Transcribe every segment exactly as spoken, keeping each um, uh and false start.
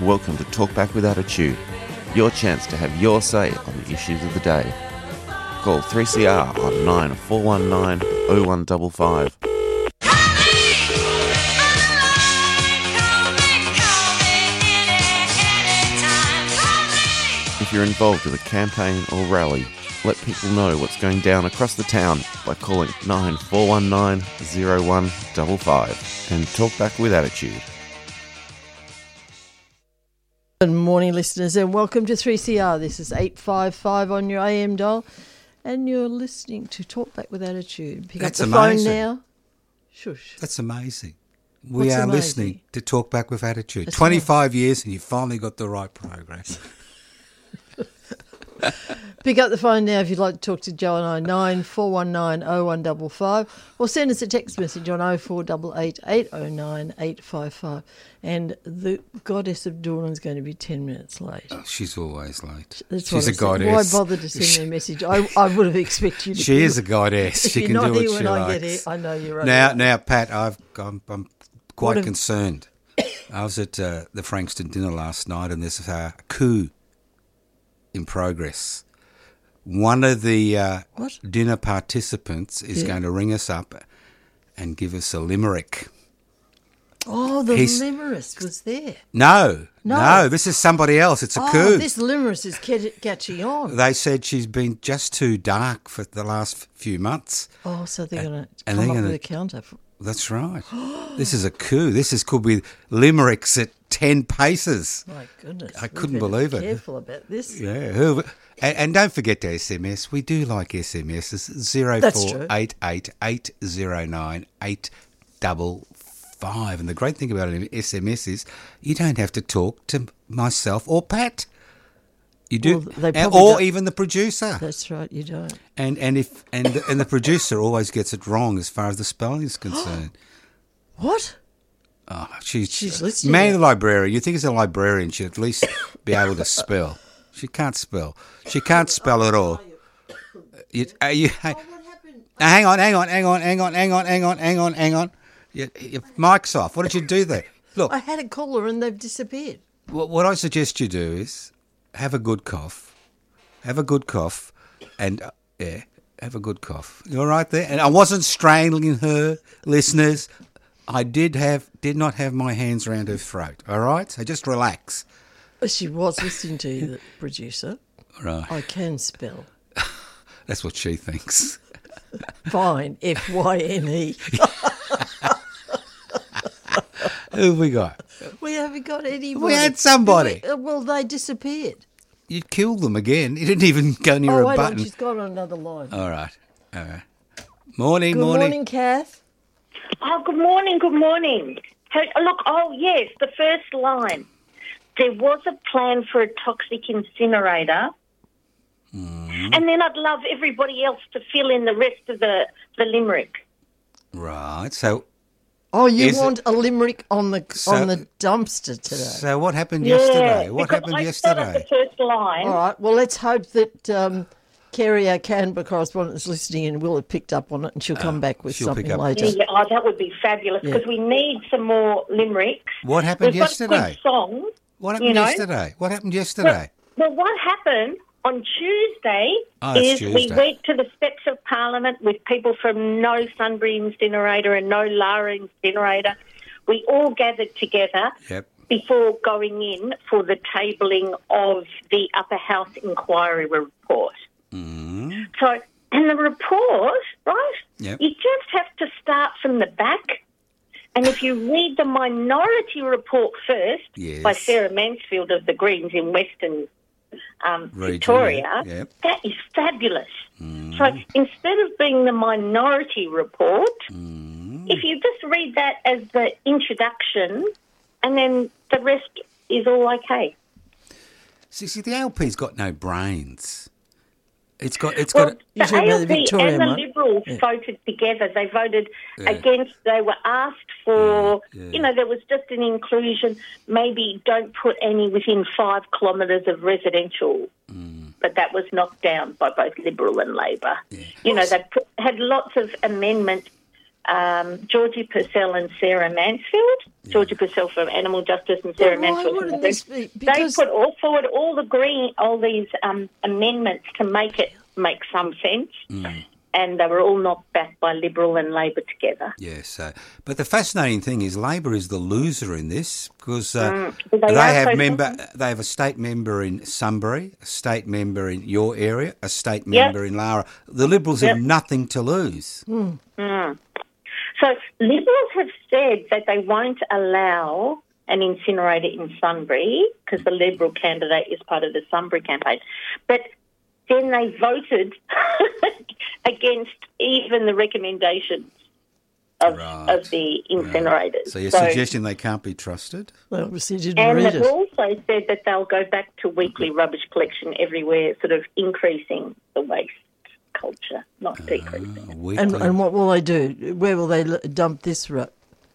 welcome to Talk Back with Attitude, your chance to have your say on the issues of the day. Call three C R on nine four one nine oh one five five. If you're involved with a campaign or rally, let people know what's going down across the town by calling nine four one nine oh one five five and Talk Back with Attitude. Good morning, listeners, and welcome to three C R. This is eight five five on your A M dial, and you're listening to Talk Back with Attitude. Pick That's up the amazing. phone now. Shush. That's amazing. We What's are amazing? listening to Talk Back with Attitude. That's twenty-five years and you finally got the right program. Pick up the phone now if you'd like to talk to Joe and I, nine four one nine oh one five five, or send us a text message on oh four eight eight eight oh nine eight five five. And the goddess of Dawn is going to be ten minutes late. Oh, she's always late. That's She's a what I said. goddess. Why bother to send me a message? I, I would have expected you to. She is a goddess. If She you're can not do what here she when I likes. get here, I know you're right. Now, now, Pat, I've, I'm, I'm quite What have- concerned. I was at uh, the Frankston dinner last night, and there's a coup in progress. One of the uh, What? dinner participants is Yeah. going to ring us up and give us a limerick. Oh, the He's- limerist was there. No, no, No. this is somebody else. It's a Oh, coup. this limerist is cat- catching on. They said she's been just too dark for the last few months. Oh, so they're going to and come they're up gonna- with a counter. For, That's right. This is a coup. This is could be limericks at ten paces. my goodness. I we couldn't better believe be it. Careful about this. Yeah. who- And, and don't forget to S M S. We do like S M Ss. Zero That's four true. eight eight eight zero nine eight double five. And the great thing about an S M S is you don't have to talk to myself or Pat. You do, Well, they and- probably or don't- even the producer. That's right, you don't. And and if and the, and the producer always gets it wrong as far as the spelling is concerned. What? Oh, she's She's listening. man, the librarian. You think as a librarian, she'd at least be able to spell. She can't spell. She can't spell at all. You, uh, you, hey, now hang on, hang on, hang on, hang on, hang on, hang on, hang on, hang on. Your, your mic's off. What did you do there? Look, I had a caller and they've disappeared. what, what I suggest you do is have a good cough. Have a good cough, and uh, yeah, have a good cough. You all right there? And I wasn't strangling her, listeners. I did have did not have my hands around her throat. All right, so just relax. She was listening to you, the producer. Right, I can spell. that's what she thinks. Fine, F Y N E. Who have we got? We haven't got anybody. We had somebody. Uh, Well, they disappeared. You killed them again. You didn't even go near Oh, a wait button. on, she's got on another line. All right, all right. Morning, Good morning. morning, Kath. Oh, good morning, good morning. Hey, look, oh, yes, the first line. There was a plan for a toxic incinerator, Mm. and then I'd love everybody else to fill in the rest of the, the limerick. Right. So, Oh, you Is it- want a limerick on the So- on the dumpster today? so what happened yesterday? What because happened I set up yesterday? the first line. All right. Well, let's hope that um, Kerry, our Canberra correspondent, is listening and will have picked up on it, and she'll come back with she'll pick something up. later. Yeah, oh, that would be fabulous Yeah. because we need some more limericks. What happened We've got yesterday? good songs. What happened you know? yesterday? What happened yesterday? Well, what happened on Tuesday Oh, that's is we Tuesday. went to the steps of Parliament with people from No Sunbury Incinerator and No Lara Incinerator. We all gathered together Yep. before going in for the tabling of the Upper House inquiry report. Mm. So, and the report, right, Yep. you just have to start from the back. And if you read the Minority Report first Yes. by Sarah Mansfield of the Greens in Western um, Region, Victoria, yeah, yep. that is fabulous. So instead of being the Minority Report, if you just read that as the introduction and then the rest is all okay. See, see, the L P's got no brains. It's got, it's Well, got. You're the talking about A L the P Victorian and the one? Liberals Yeah. voted together. They voted Yeah. against, they were asked for, Yeah, yeah. you know, there was just an inclusion, maybe don't put any within five kilometres of residential. Mm. But that was knocked down by both Liberal and Labor. You know, they put, had lots of amendments um, Georgie Purcell and Sarah Mansfield. Yeah. Georgie Purcell for Animal Justice and Sarah yeah, Mansfield from the this be? Because they put all forward all the green, all these um, amendments to make it make some sense. Mm. And they were all knocked back by Liberal and Labor together. Yes, uh, but the fascinating thing is Labor is the loser in this because uh, mm, they, they have so member. They have a state member in Sunbury, a state member in your area, a state member yep. in Lara. The Liberals yep. have nothing to lose. Mm. Mm. So Liberals have said that they won't allow an incinerator in Sunbury because the Liberal candidate is part of the Sunbury campaign, but then they voted against even the recommendations of, right. of the incinerators. Right. So you're so, suggesting they can't be trusted? Well, obviously didn't and read they've it. also said that they'll go back to weekly rubbish collection everywhere, sort of increasing the waste culture, not uh, decreasing. And, and what will they do? Where will they dump this? Ru-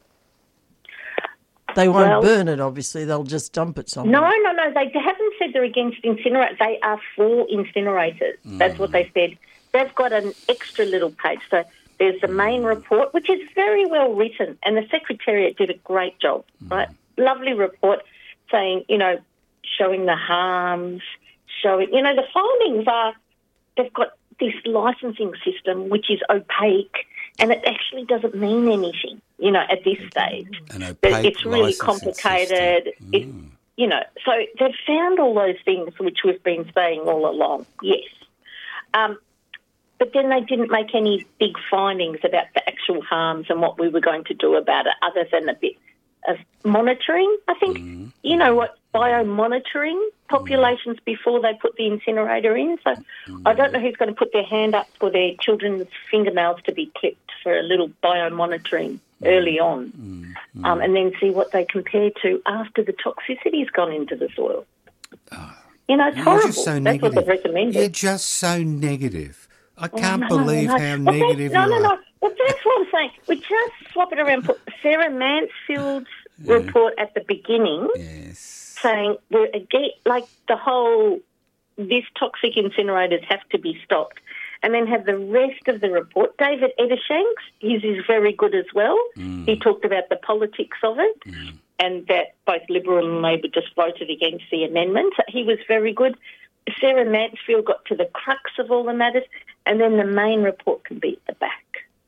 They won't well, burn it, obviously. They'll just dump it somewhere. No, no, no. They haven't said they're against incinerators. They are for incinerators. Mm. That's what they said. They've got an extra little page. So there's the main report, which is very well written, and the Secretariat did a great job, mm. right? Lovely report saying, you know, showing the harms, showing, you know, the findings are, they've got this licensing system which is opaque, and it actually doesn't mean anything, you know, at this stage. An opaque it's really complicated. Mm. It, you know, so they've found all those things which we've been saying all along, yes. Um, but then they didn't make any big findings about the actual harms and what we were going to do about it, other than a bit of monitoring. I think, mm. you know what, biomonitoring populations mm. before they put the incinerator in. So mm. I don't know who's going to put their hand up for their children's fingernails to be clipped for a little biomonitoring mm. early on, mm. um, and then see what they compare to after the toxicity's gone into the soil. Oh. You know, it's You're horrible. Just so That's negative. what they've recommended. You're just so negative. I can't oh, no, believe no, no. how well, negative no, you no, are. No, no, Well, that's what I'm saying. We just swap it around. Put Sarah Mansfield's yeah. report at the beginning, yes. saying we're again, like the whole, this toxic incinerators have to be stopped, and then have the rest of the report. David Edershanks, his is very good as well. Mm. He talked about the politics of it, mm. and that both Liberal and Labor just voted against the amendment. He was very good. Sarah Mansfield got to the crux of all the matters, and then the main report can be at the back.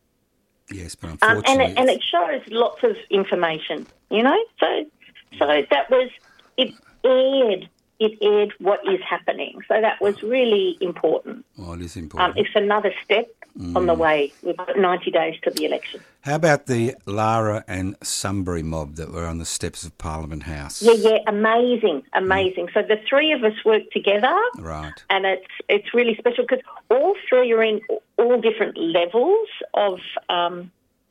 Yes, but Um, unfortunately... and, it, and it shows lots of information, you know? So so that was, it aired, it aired what is happening. So that was really important. Oh, it is Um, important. it's another step Mm. on the way. We've got ninety days to the election. How about the Lara and Sunbury mob that were on the steps of Parliament House? Yeah, yeah, amazing, amazing. Mm. So the three of us work together. Right. And it's it's really special because all three are in all different levels of um,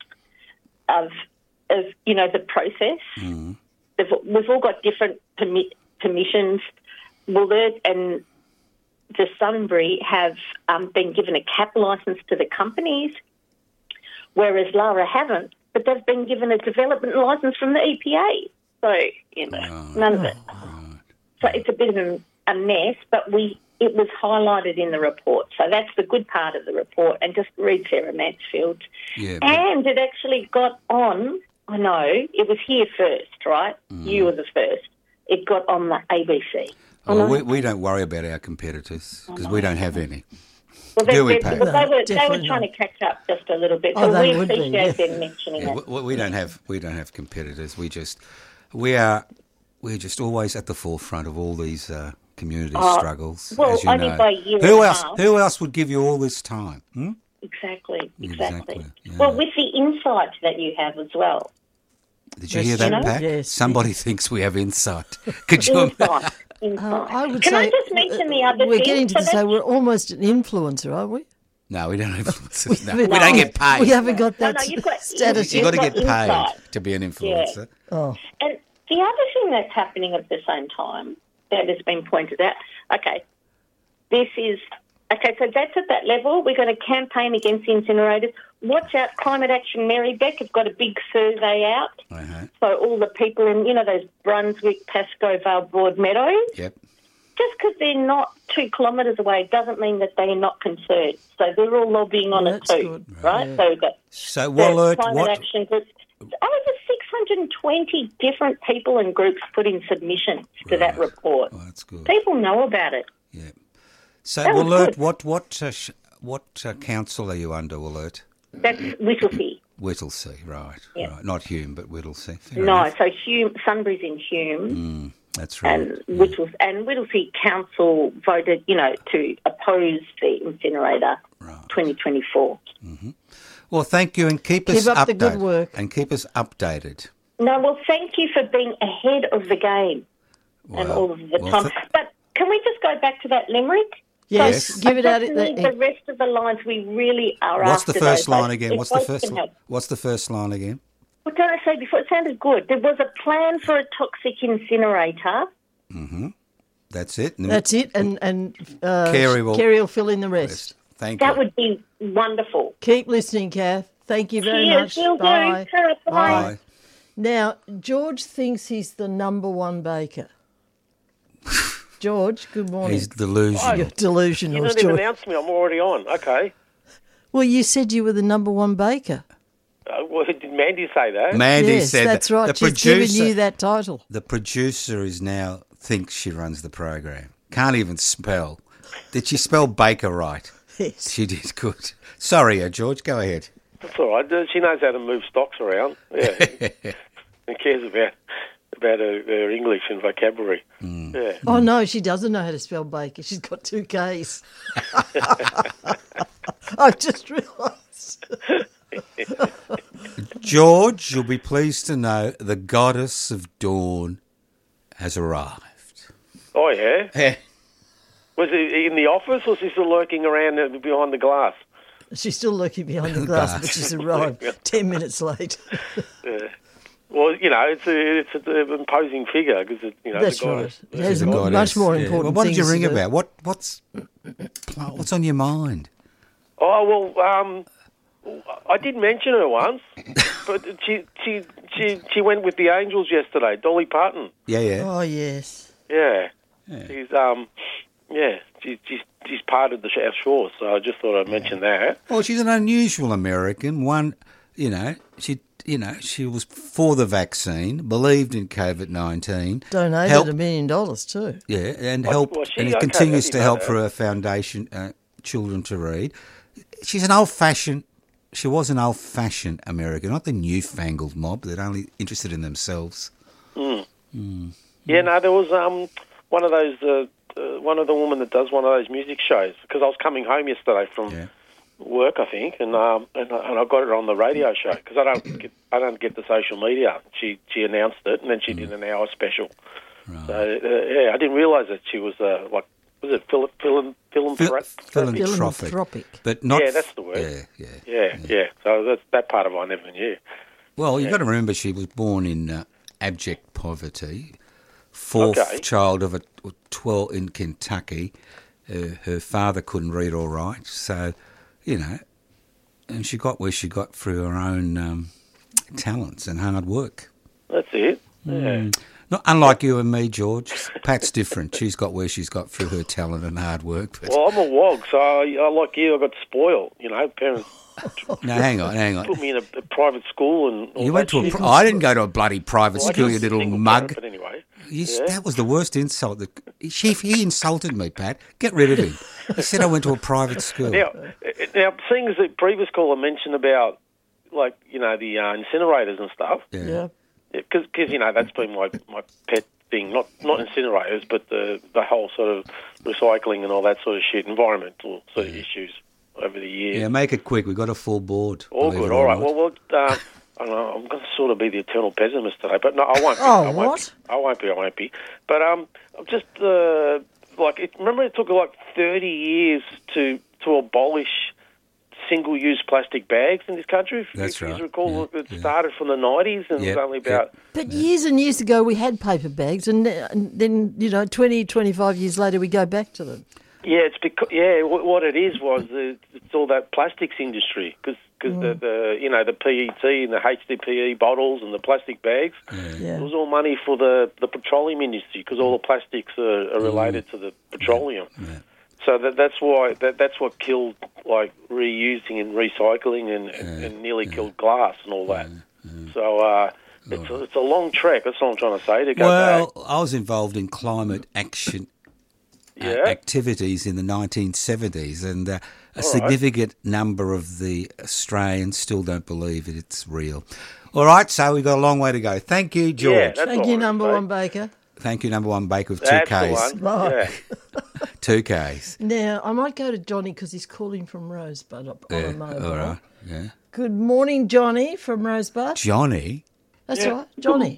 of of you know the process. Mm. They've, we've all got different permit, permissions. Well, and the Sunbury have um, been given a cap licence to the companies, whereas Lara haven't. But they've been given a development licence from the E P A. So you know, oh. none of it. Right. So it's a bit of a, a mess, but we. It was highlighted in the report. So that's the good part of the report. And just read Sarah Mansfield. Yeah, but... And it actually got on, I know, it was here first, right? Mm. You were the first. It got on the A B C. Oh, we, we don't worry about our competitors because we don't have any. Well, they, Do we, they, Pat? well, they, were, No, they were trying not. to catch up just a little bit. Oh, so they we would be, appreciate yeah. them mentioning Yeah, it. we, we don't have we don't have competitors. We just we are we're just always at the forefront of all these uh, community Oh, struggles. well, as you only know. by a year Who and a else? half. Who else would give you all this time? Hmm? Exactly, exactly. Exactly, yeah. Well, with the insight that you have as well. Did you Yes, hear that, you know? Pat? Yes. Somebody thinks we have insight. Could you? Insight. insight. Uh, I would Can say I just mention the other we're thing? getting to So the say that's- we're almost an influencer, aren't we? No, we don't have influencers. No. We- We don't get paid. We haven't got No, that no, you've got- status You've yet. got to You've get got paid insight. to be an influencer. Oh, And the other thing that's happening at the same time that has been pointed out, okay, this is, okay, so that's at that level. We're going to campaign against incinerators. Watch out, Climate Action Marybeck have got a big survey out. Uh-huh. So all the people in, you know, those Brunswick, Pascoe, Vale, Broadmeadows, Yep. just because they're not two kilometres away doesn't mean that they're not concerned. So they're all lobbying on Well, it that's too, good. right? Yeah. So that So, the Wollert, climate what? action groups, over six hundred twenty different people and groups put in submissions to that report. Oh, that's good. People know about it. Yeah. So, That was Wollert, good. what what uh, sh- what uh, council are you under, Wollert? That's Whittlesea. Whittlesea, right? Yeah. Right. Not Hume, but Whittlesea. Fair No, enough. so Hume, Sunbury's in Hume. That's right. And Whittlesea, and Whittlesea Council voted, you know, to oppose the incinerator twenty twenty-four. Well, thank you, and keep, Keep us up the updated. good work. And keep us updated. No, well, thank you for being ahead of the game and Well, all of the well, time. th- But can we just go back to that limerick? Yes, Yes. give it I out. just At need the, the rest of the lines. We really are What's after the first those. line Like, again? if What's the both first can line? help. What's the first line again? What did I say before? It sounded good. There was a plan for a toxic incinerator. That's it. And that's it, and and uh, Kerry will- Kerry will fill in the rest. Thank That you. would be wonderful. Keep listening, Kath. Thank you very Cheers, much. will do. Bye. Ta-ra, bye. Bye. Now, George thinks he's the number one baker. George, good morning. He's delusional. You're delusional, You didn't even George. announce me. I'm already on. Okay. Well, you said you were the number one baker. Uh, well, did Mandy say that? Mandy yes, said that's that. right. The She's producer, given you that title. the producer is now thinks she runs the program. Can't even spell. Did she spell Baker right? Yes. She did. Good. Sorry, uh, George. Go ahead. That's all right. Uh, She knows how to move stocks around. Yeah. Who cares about about her, her English and vocabulary? Yeah. Oh, no, she doesn't know how to spell baker. She's got two Ks. I've just realised. George, you'll be pleased to know the goddess of dawn has arrived. Oh yeah. Yeah. Was he in the office, or was he still lurking around uh, behind the glass? She's still looking behind the glass, but she's arrived ten minutes late. Yeah. Well, you know, it's a it's an imposing figure because you know That's the goddess. right. It has The mo- goddess. much more Yeah. important Well, what did you things ring to do. about? What what's what's on your mind? Oh well, um, I did mention her once, but she she she she went with the Angels yesterday. Dolly Parton. Yeah, yeah. Oh, yes. Yeah, she's um, yeah, she's she's she's parted the our shores. So I just thought I'd mention that. Well, she's an unusual American. One, you know, she you know she was for the vaccine, believed in COVID nineteen, Donated helped- a million dollars too. yeah, and Well, help, well, she- and it okay, continues I to didn't help know for that. her foundation, uh, Children to Read. She's an old-fashioned. She was an old-fashioned American, not the newfangled mob that are only interested in themselves. Yeah, no, there was um one of those uh, uh, one of the women that does one of those music shows because I was coming home yesterday from Yeah. work, I think, and um and, I- and I got her on the radio show because I don't get I don't get the social media. She she announced it and then she did an hour special. So uh, yeah, I didn't realise that she was uh, like was it phil- phil- Phil- philanthropic? philanthropic, Philanthropic. but not. Yeah, that's the word. Yeah, yeah. Yeah, yeah. So that's that part of it I never knew. Well, you've got to remember she was born in uh, abject poverty, fourth Okay. child of a twelve in Kentucky. Uh, her father couldn't read or write, so you know, and she got where she got through her own um, talents and hard work. That's it. Yeah. Not unlike you and me, George. Pat's different. She's got where she's got through her talent and hard work. But Well, I'm a wog, so I, I like you. I got spoiled. You know, parents no, hang on, hang on. put me in a, a private school and all You went that to a. shit. Pri- I didn't go to a bloody private Well, I school, was you a little single mug. parent, But anyway, You, Yeah. That was the worst insult. That, he, he insulted me, Pat. Get rid of him. He said I went to a private school. now, uh, now, seeing as the previous caller mentioned about, like, you know, the uh, incinerators and stuff, Yeah. because you know that's been my my pet thing. Not not incinerators, but the the whole sort of recycling and all that sort of shit, environmental sort of issues over the years. Yeah, make it quick. We've got a full board. All believe good. it All or right. not. Well, well uh, I don't know. I'm going to sort of be the eternal pessimist today, but no, I won't. Be. Oh, I won't what? Be. I won't be. I won't be. But um, I'm just uh, like it, remember it took like thirty years to to abolish single-use plastic bags in this country. If, That's if you right. recall, Yeah, it yeah. started from the nineties, and Yep, it was only yep. about. But years and years ago, we had paper bags, and th- and then, you know, twenty, twenty-five years later, we go back to them. Yeah, it's because yeah. What, what it is was uh, it's all that plastics industry because because the, the you know the P E T and the H D P E bottles and the plastic bags, Yeah. it was all money for the, the petroleum industry because all the plastics are, are related to the petroleum. Yeah. So that, that's why that, that's what killed like reusing and recycling and, and, and nearly killed glass and all that. So uh, it's a, it's a long trek. That's what I'm trying to say. To go Well, back. I was involved in climate action uh, Yeah. activities in the nineteen seventies, and uh, a All significant number of the Australians still don't believe it. It's real. All right, so we've got a long way to go. Thank you, George. Yeah, that's Thank all you, I number wanted one to say. baker. Thank you, number one baker with two That's Ks. the one. Yeah. Two Ks. Now, I might go to Johnny because he's calling from Rosebud up on Yeah, a mobile. all right. Yeah. Good morning, Johnny from Rosebud. Johnny. That's Yeah. right, Johnny.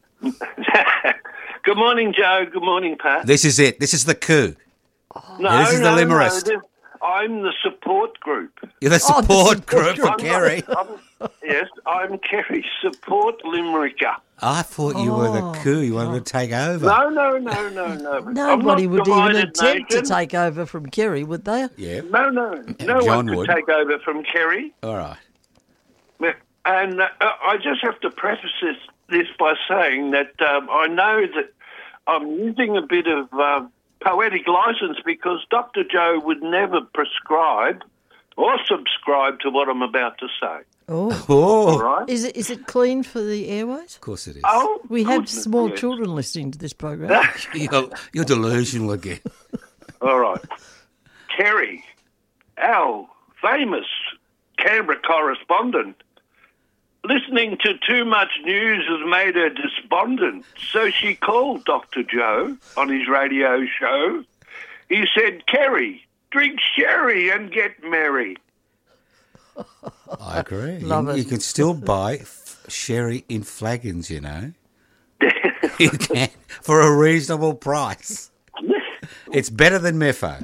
Good morning, Joe. Good morning, Pat. This is it. This is the coup. No, Yeah, this is the no, no, Limerist. this- I'm the support group. You're the Oh, the support support group for group. Kerry. I'm, yes, I'm Kerry's support Limericker. I thought you were the Oh, coup. You wanted to take over. No, no, no, no, no. I'm Nobody not would even divided attempt nation. to take over from Kerry, would they? Yeah. No, no, no John one could would. take over from Kerry. All right. And uh, I just have to preface this, this by saying that um, I know that I'm using a bit of uh, poetic license because Doctor Joe would never prescribe or subscribe to what I'm about to say. Oh. Oh, All right? Is it is it clean for the airways? of course it is. Oh, We have goodness, small yes. children listening to this program. You're, you're delusional again. All right. Kerry, our famous Canberra correspondent, listening to too much news has made her despondent. So she called Doctor Joe on his radio show. He said, Kerry, drink sherry and get merry. I agree. Love you, it. you can still buy f- sherry in flagons, you know. You can, for a reasonable price. It's better than Mefo.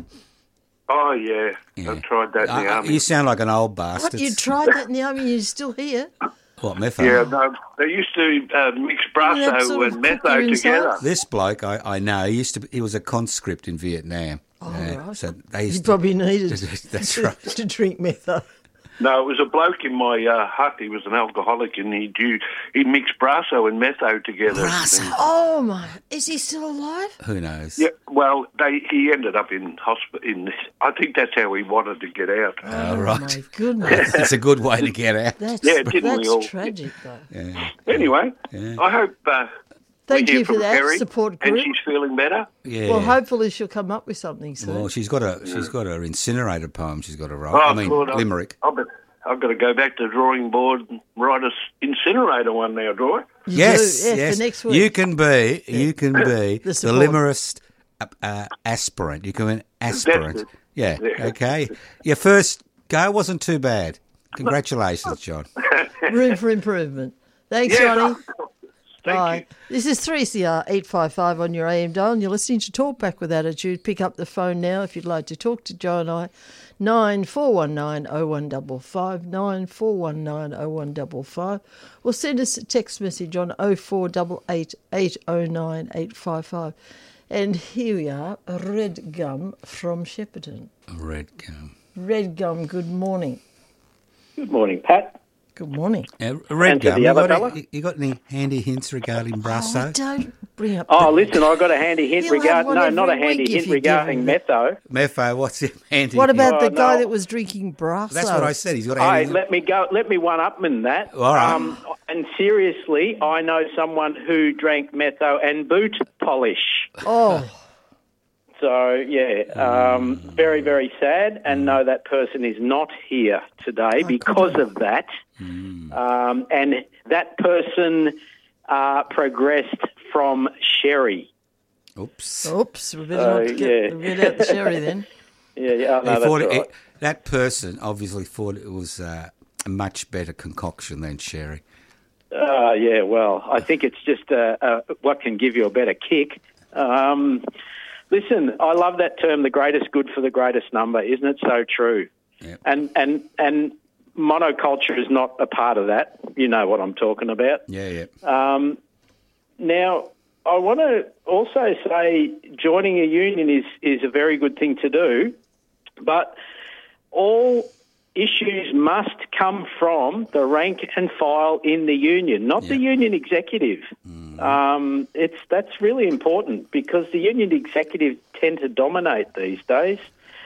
Oh, yeah. Yeah. I tried that in the Uh, army. you sound like an old What, bastard. you tried that in the army and you're still here? What, Mefo? Yeah, no, they used to uh, mix that brasso sort of and cook metho you inside? together. This bloke, I, I know, he used to. Be, he was a conscript in Vietnam. Oh, Yeah, right. So they used You to, probably needed That's to, right. to drink metho. No, it was a bloke in my uh, hut. He was an alcoholic, and he do he mixed brasso and metho together. Brasso. And- Oh, my. Is he still alive? Who knows? yeah, well, they he ended up in hospital. In I think that's how he wanted to get out. Oh, My right. goodness. It's a good way to get out. That's, Yeah, didn't we that's all? tragic, though. Yeah. Anyway, Yeah. I hope uh, Thank we hear you for from that Kerry, support and group. she's feeling better. Yeah. Well, hopefully she'll come up with something soon. Well, she's got a she's got her incinerator poem. She's got to write. Oh, I mean, good. I've- limerick. I've, been, I've got to go back to the drawing board and write a s- incinerator one now, do I? You Yes, do, yeah, yes. for next week. You can be, you can be the, support. limerist uh, uh, aspirant. You can be an aspirant. it. Yeah. Yeah. Okay. Your first go wasn't too bad. Congratulations, John. Room for improvement. Thanks, Yeah. Johnny. Thank Bye. you. This is three C R eight five five on your A M dial, and you're listening to Talk Back with Attitude. Pick up the phone now if you'd like to talk to Joe and I. nine four one nine oh one five five, nine four one nine oh one five five, or send us a text message on oh four eight eight, eight oh nine, eight five five. And here we are, Red Gum from Shepparton. Red gum. Red Gum, good morning. Good morning, Pat. Good morning. Uh, red And to gum. the You other got, fella? any, you got any handy hints regarding Oh, Brasso? don't bring up Oh, the- listen, I got a handy hint He'll have regarding. one No, every not a week handy if hint you give regarding him that. metho. Mefo, what's your handy? What hint? about the Oh, guy no. that was drinking Brasso? That's what I said. He's got a Hey, handy. let me go. Let me one up in that. All right. Um, and seriously, I know someone who drank metho and boot polish. Oh, So yeah, um, very very sad. And no, that person is not here today because of that. Um, and that person uh, progressed from sherry. Oops. oops. We better Uh, not get, yeah. get out the sherry then. Yeah, yeah. Oh, no, He that's thought all it, right. that person obviously thought it was uh, a much better concoction than sherry. Uh, yeah, well, I think it's just uh, uh, what can give you a better kick. Um, listen, I love that term, the greatest good for the greatest number. Isn't it so true? Yep. And and and monoculture is not a part of that. You know what I'm talking about. Yeah, yeah. Um, now, I want to also say joining a union is, is a very good thing to do, but all issues must come from the rank and file in the union, not the union executive. Mm. Um, it's that's really important because the union executive tend to dominate these days.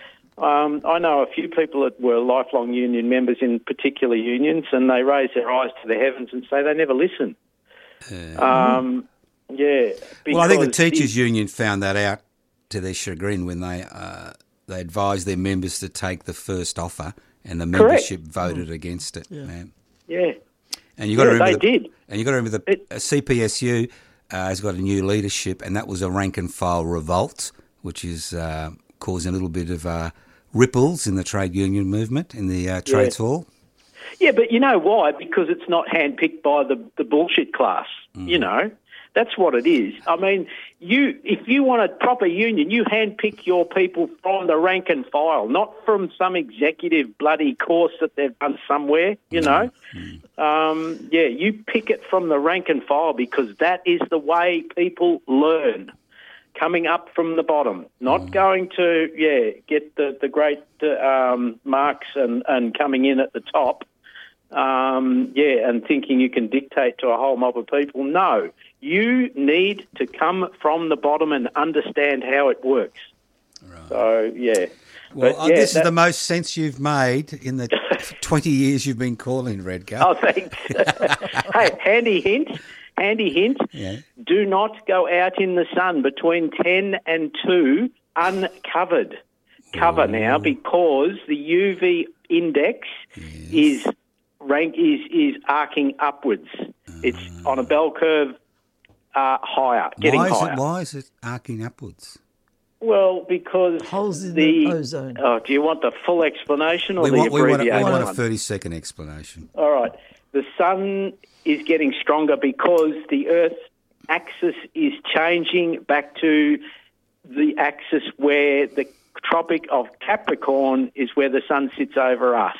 Um, I know a few people that were lifelong union members in particular unions, and they raise their eyes to the heavens and say they never listen. Uh, um, yeah. Well, I think the teachers' union found that out to their chagrin when they uh, they advised their members to take the first offer. And the membership Correct. voted against it, yeah. man. Yeah, and you got yeah, to remember they the, did. And you got to remember the it, C P S U uh, has got a new leadership, and that was a rank and file revolt, which is uh, causing a little bit of uh, ripples in the trade union movement in the uh, trades yeah. hall. Yeah, but you know why? Because it's not handpicked by the the bullshit class. Mm. You know. That's what it is. I mean, you if you want a proper union, you handpick your people from the rank and file, not from some executive bloody course that they've done somewhere, you know. Mm-hmm. Um, yeah, you pick it from the rank and file because that is the way people learn, coming up from the bottom, not mm. going to, yeah, get the, the great uh, um, marks and, and coming in at the top, um, yeah, and thinking you can dictate to a whole mob of people. No. You need to come from the bottom and understand how it works. Right. So, yeah. Well, but, yeah, this that... is the most sense you've made in the twenty years you've been calling, Redgar. Oh, thanks. Hey, handy hint, handy hint. Yeah. Do not go out in the sun between ten and two uncovered. Cover Ooh. now because the U V index yes. is rank is, is arcing upwards. Uh. It's on a bell curve. Uh, higher, getting why is higher. It, why is it arcing upwards? Well, because holes in the, the ozone. Oh, do you want the full explanation or we the want, abbreviated we want, a, we want one? a thirty-second explanation. All right. The sun is getting stronger because the Earth's axis is changing back to the axis where the Tropic of Capricorn is where the sun sits over us.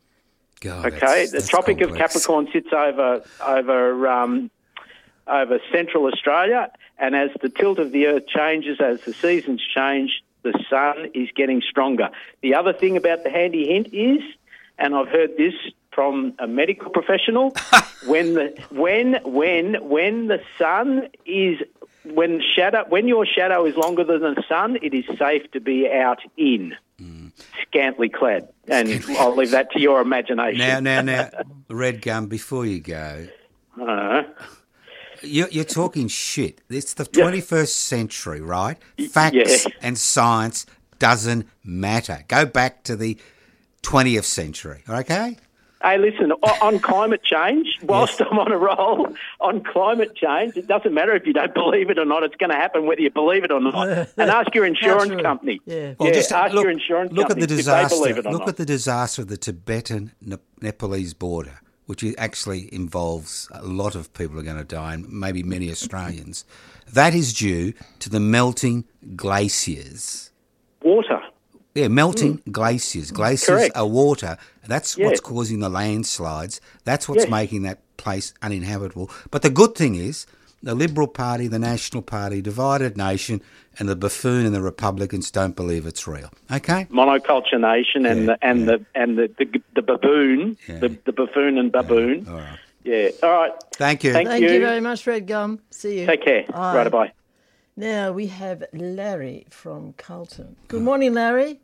God, okay? That's, the that's Tropic complex. of Capricorn sits over over... Um, over Central Australia, and as the tilt of the Earth changes, as the seasons change, the sun is getting stronger. The other thing about the handy hint is, and I've heard this from a medical professional, when the when when when the sun is when shadow when your shadow is longer than the sun, it is safe to be out in. Mm. Scantily clad, and Scantily. I'll leave that to your imagination. Now, now, now, Red Gum, before you go. Uh, You're, you're talking shit. It's the twenty-first yeah. century, right? Facts yeah. and science doesn't matter. Go back to the twentieth century, okay? Hey, listen, on climate change, whilst yes. I'm on a roll, on climate change, it doesn't matter if you don't believe it or not. It's going to happen whether you believe it or not. And ask your insurance company. Yeah, well, yeah just ask look, your insurance look company at the disaster, if they believe it or look not. at the disaster of the Tibetan-Nepalese border, which actually involves a lot of people are going to die, and maybe many Australians. That is due to the melting glaciers. Water. Yeah, melting mm. glaciers. Glaciers Correct. are water. That's yeah. what's causing the landslides. That's what's yes. making that place uninhabitable. But the good thing is the Liberal Party, the National Party, divided nation, and the buffoon and the Republicans don't believe it's real. Okay? Monoculture nation and yeah, the and yeah. the and the the, the baboon, yeah. the, the buffoon and baboon. Yeah. All right. Yeah. All right. Thank you. Thank, Thank you. you very much, Red Gum. See you. Take care. Bye. Right, bye. Now we have Larry from Carlton. Good morning, Larry.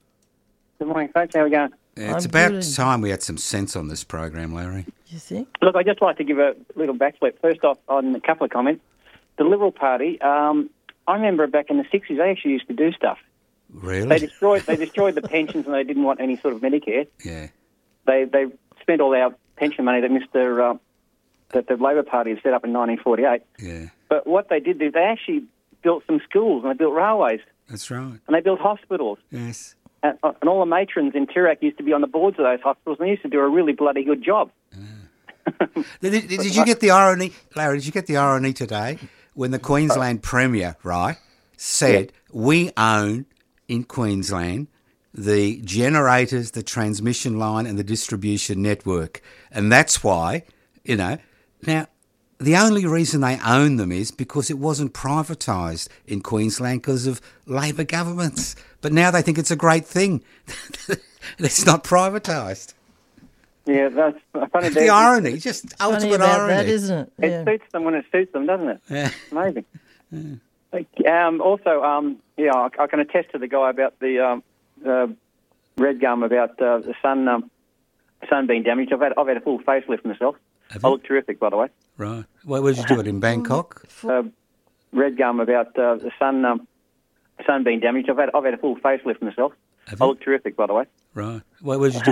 Good morning, folks. How are we going? Yeah, it's I'm about good. time we had some sense on this program, Larry. You think? Look, I'd just like to give a little backflip. First off, on a couple of comments. The Liberal Party, um, I remember back in the sixties, they actually used to do stuff. Really? They destroyed they destroyed the pensions and they didn't want any sort of Medicare. Yeah. They they spent all our pension money that Mister Uh, that the Labor Party had set up in nineteen forty-eight. Yeah. But what they did is they actually built some schools and they built railways That's right. and they built hospitals. Yes. And, uh, and all the matrons in Tirac used to be on the boards of those hospitals and they used to do a really bloody good job. Did, did, did you get the irony, Larry, did you get the irony today when the Queensland Premier, right, said yeah. we own in Queensland the generators, the transmission line and the distribution network. And that's why, you know, now the only reason they own them is because it wasn't privatised in Queensland because of Labor governments. But now they think it's a great thing. It's not privatised. Yeah, that's funny. The irony, just Funny ultimate about irony. that, isn't it? It Yeah. suits them when it suits them, doesn't it? Yeah. Amazing. Um, also, um, yeah, I, I can attest to the guy about the um, uh, red gum about uh, the sun, um, sun being damaged. I've had I've had a full facelift myself. Have I you? look terrific, by the way. Right. Where, where did you do it? In Bangkok? Uh, red gum about uh, the sun, um, sun being damaged. I've had I've had a full facelift myself. Have I you? look terrific, by the way. Right. Where, where did you do